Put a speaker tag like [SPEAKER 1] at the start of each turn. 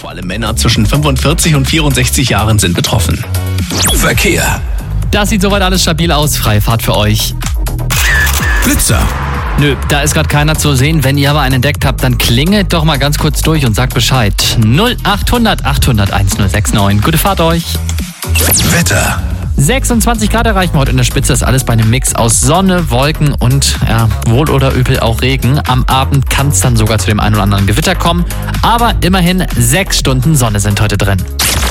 [SPEAKER 1] Vor allem Männer zwischen 45 und 64 Jahren sind betroffen.
[SPEAKER 2] Verkehr.
[SPEAKER 3] Das sieht soweit alles stabil aus. Freie Fahrt für euch.
[SPEAKER 2] Blitzer.
[SPEAKER 3] Nö, da ist gerade keiner zu sehen. Wenn ihr aber einen entdeckt habt, dann klingelt doch mal ganz kurz durch und sagt Bescheid. 0800 800 1069. Gute Fahrt euch.
[SPEAKER 2] Wetter.
[SPEAKER 3] 26 Grad erreichen wir heute in der Spitze. Ist alles bei einem Mix aus Sonne, Wolken und wohl oder übel auch Regen. Am Abend kann es dann sogar zu dem einen oder anderen Gewitter kommen. Aber immerhin 6 Stunden Sonne sind heute drin.